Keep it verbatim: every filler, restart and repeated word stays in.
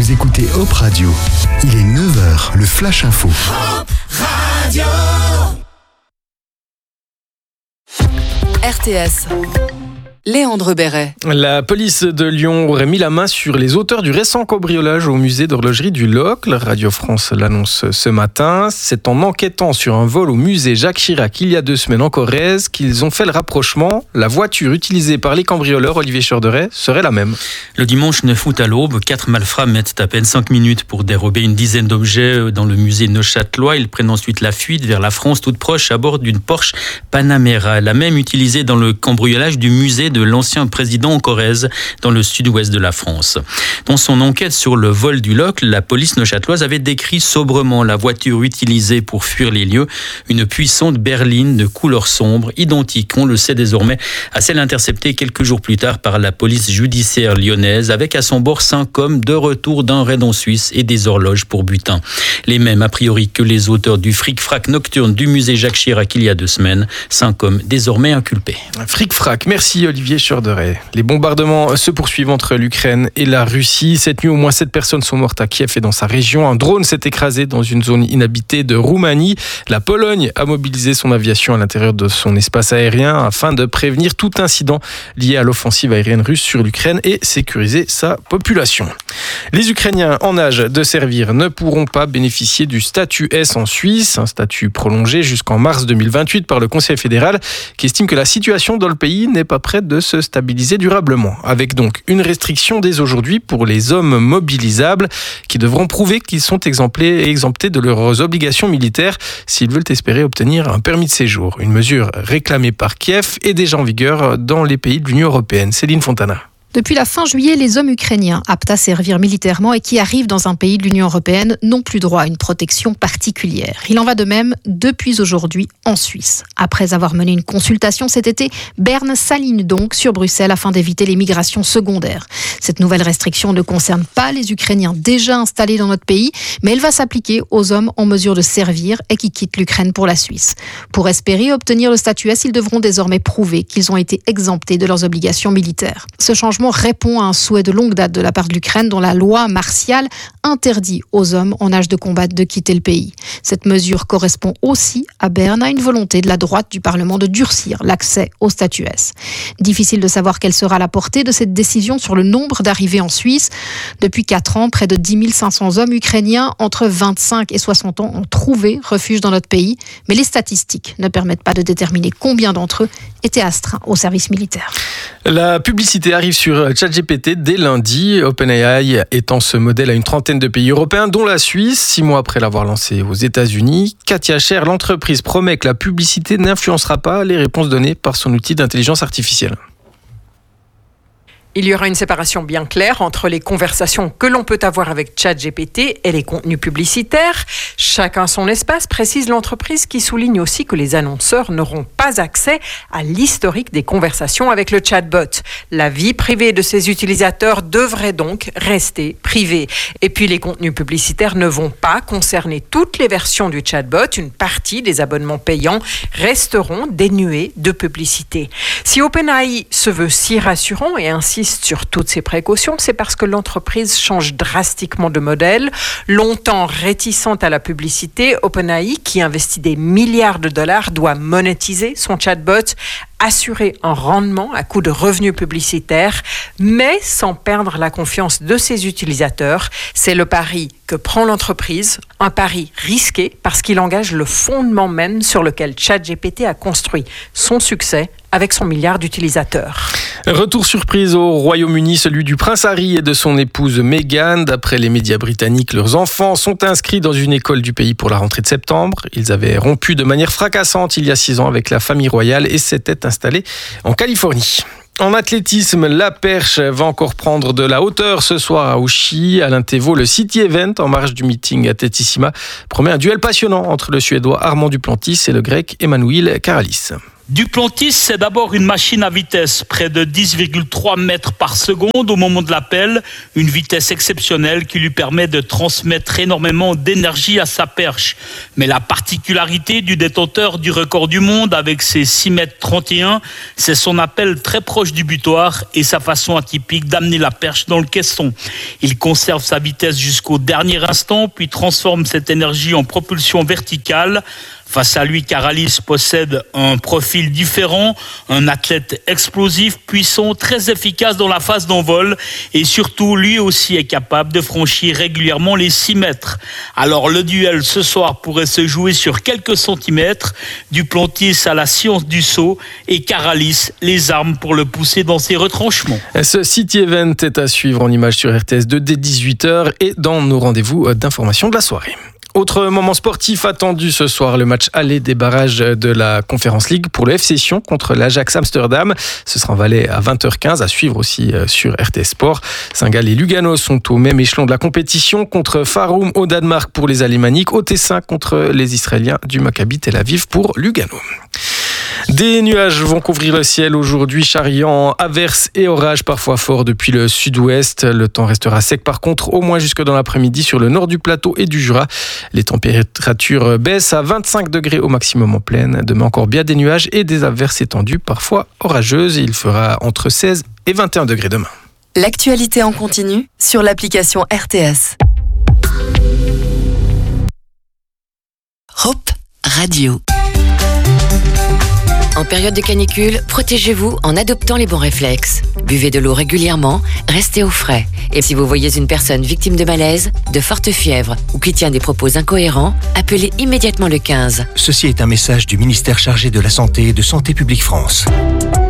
Vous écoutez Hop Radio. Il est neuf heures, le Flash Info. Hop Radio. R T S. Léandre Béret. La police de Lyon aurait mis la main sur les auteurs du récent cambriolage au musée d'horlogerie du Locle. Radio France l'annonce ce matin. C'est en enquêtant sur un vol au musée Jacques Chirac il y a deux semaines en Corrèze qu'ils ont fait le rapprochement. La voiture utilisée par les cambrioleurs, Olivier Chorderet, serait la même. Le dimanche neuf août à l'aube, quatre malfrats mettent à peine cinq minutes pour dérober une dizaine d'objets dans le musée Neuchâtelois. Ils prennent ensuite la fuite vers la France toute proche à bord d'une Porsche Panamera, la même utilisée dans le cambriolage du musée de de l'ancien président en Corrèze, dans le sud-ouest de la France. Dans son enquête sur le vol du Locle, la police neuchâteloise avait décrit sobrement la voiture utilisée pour fuir les lieux, une puissante berline de couleur sombre, identique, on le sait désormais, à celle interceptée quelques jours plus tard par la police judiciaire lyonnaise, avec à son bord cinq hommes de retour d'un raid en Suisse et des horloges pour butin. Les mêmes, a priori, que les auteurs du fric-frac nocturne du musée Jacques Chirac il y a deux semaines, cinq hommes désormais inculpés. Fric-frac, merci Olivier Chorderet. Les bombardements se poursuivent entre l'Ukraine et la Russie. Cette nuit, au moins sept personnes sont mortes à Kiev et dans sa région. Un drone s'est écrasé dans une zone inhabitée de Roumanie. La Pologne a mobilisé son aviation à l'intérieur de son espace aérien afin de prévenir tout incident lié à l'offensive aérienne russe sur l'Ukraine et sécuriser sa population. Les Ukrainiens en âge de servir ne pourront pas bénéficier du statut S en Suisse, un statut prolongé jusqu'en mars deux mille vingt-huit par le Conseil fédéral qui estime que la situation dans le pays n'est pas prête de se stabiliser durablement, avec donc une restriction dès aujourd'hui pour les hommes mobilisables qui devront prouver qu'ils sont exemptés, exemptés de leurs obligations militaires s'ils veulent espérer obtenir un permis de séjour. Une mesure réclamée par Kiev et déjà en vigueur dans les pays de l'Union européenne. Céline Fontana. Depuis la fin juillet, les hommes ukrainiens aptes à servir militairement et qui arrivent dans un pays de l'Union européenne n'ont plus droit à une protection particulière. Il en va de même depuis aujourd'hui en Suisse. Après avoir mené une consultation cet été, Berne s'aligne donc sur Bruxelles afin d'éviter les migrations secondaires. Cette nouvelle restriction ne concerne pas les Ukrainiens déjà installés dans notre pays, mais elle va s'appliquer aux hommes en mesure de servir et qui quittent l'Ukraine pour la Suisse. Pour espérer obtenir le statut S, ils devront désormais prouver qu'ils ont été exemptés de leurs obligations militaires. Ce changement répond à un souhait de longue date de la part de l'Ukraine dont la loi martiale interdit aux hommes en âge de combattre de quitter le pays. Cette mesure correspond aussi à Berne à une volonté de la droite du Parlement de durcir l'accès au statut S. Difficile de savoir quelle sera la portée de cette décision sur le nombre d'arrivées en Suisse. Depuis quatre ans, près de dix mille cinq cents hommes ukrainiens entre vingt-cinq et soixante ans ont trouvé refuge dans notre pays, mais les statistiques ne permettent pas de déterminer combien d'entre eux étaient astreints au service militaire. La publicité arrive sur ChatGPT dès lundi. OpenAI étend ce modèle à une trentaine de pays européens, dont la Suisse, six mois après l'avoir lancé aux États-Unis. Katia Scher, l'entreprise promet que la publicité n'influencera pas les réponses données par son outil d'intelligence artificielle. Il y aura une séparation bien claire entre les conversations que l'on peut avoir avec ChatGPT et les contenus publicitaires. Chacun son espace, précise l'entreprise qui souligne aussi que les annonceurs n'auront pas accès à l'historique des conversations avec le chatbot. La vie privée de ses utilisateurs devrait donc rester privée. Et puis les contenus publicitaires ne vont pas concerner toutes les versions du chatbot. Une partie des abonnements payants resteront dénués de publicité. Si OpenAI se veut si rassurant et insiste sur toutes ces précautions, c'est parce que l'entreprise change drastiquement de modèle. Longtemps réticente à la publicité, OpenAI, qui investit des milliards de dollars, doit monétiser son chatbot, assurer un rendement à coût de revenus publicitaires, mais sans perdre la confiance de ses utilisateurs. C'est le pari que prend l'entreprise, un pari risqué parce qu'il engage le fondement même sur lequel ChatGPT a construit son succès avec son milliard d'utilisateurs. Retour surprise au Royaume-Uni, celui du prince Harry et de son épouse Meghan. D'après les médias britanniques, leurs enfants sont inscrits dans une école du pays pour la rentrée de septembre. Ils avaient rompu de manière fracassante il y a six ans avec la famille royale et s'étaient installés en Californie. En athlétisme, la perche va encore prendre de la hauteur ce soir à Ouchy. Alain Thévault, le City Event, en marge du meeting Atletissima, promet un duel passionnant entre le Suédois Armand Duplantis et le Grec Emmanuel Karalis. Duplantis, c'est d'abord une machine à vitesse, près de dix virgule trois mètres par seconde au moment de l'appel, une vitesse exceptionnelle qui lui permet de transmettre énormément d'énergie à sa perche. Mais la particularité du détenteur du record du monde avec ses six mètres trente et un, c'est son appel très proche du butoir et sa façon atypique d'amener la perche dans le caisson. Il conserve sa vitesse jusqu'au dernier instant, puis transforme cette énergie en propulsion verticale. Face à lui, Caralis possède un profil différent, un athlète explosif, puissant, très efficace dans la phase d'envol et surtout, lui aussi est capable de franchir régulièrement les six mètres. Alors le duel ce soir pourrait se jouer sur quelques centimètres. Duplantis a la science du saut et Caralis les armes pour le pousser dans ses retranchements. Ce City Event est à suivre en images sur R T S deux dès dix-huit heures et dans nos rendez-vous d'information de la soirée. Autre moment sportif attendu ce soir, le match aller des barrages de la Conference League pour le F C Sion contre l'Ajax Amsterdam. Ce sera en Valais à vingt heures quinze, à suivre aussi sur R T S Sport. Saint-Gall et Lugano sont au même échelon de la compétition contre Faroum au Danemark pour les Alémaniques, au Tessin contre les Israéliens du Maccabi Tel Aviv pour Lugano. Des nuages vont couvrir le ciel aujourd'hui, charriant averses et orages parfois forts depuis le sud-ouest. Le temps restera sec par contre, au moins jusque dans l'après-midi sur le nord du plateau et du Jura. Les températures baissent à vingt-cinq degrés au maximum en plaine. Demain encore bien des nuages et des averses étendues, parfois orageuses. Il fera entre seize et vingt et un degrés demain. L'actualité en continu sur l'application R T S. Hop Radio. En période de canicule, protégez-vous en adoptant les bons réflexes. Buvez de l'eau régulièrement, restez au frais. Et si vous voyez une personne victime de malaise, de forte fièvre ou qui tient des propos incohérents, appelez immédiatement le quinze. Ceci est un message du ministère chargé de la Santé et de Santé publique France.